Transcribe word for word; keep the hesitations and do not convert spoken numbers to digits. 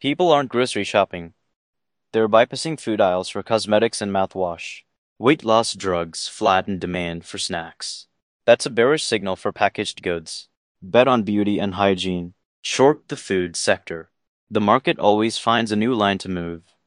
People aren't grocery shopping. They're bypassing food aisles for cosmetics and mouthwash. Weight loss drugs flatten demand for snacks. That's a bearish signal for packaged goods. Bet on beauty and hygiene. Short the food sector. The market always finds a new line to move.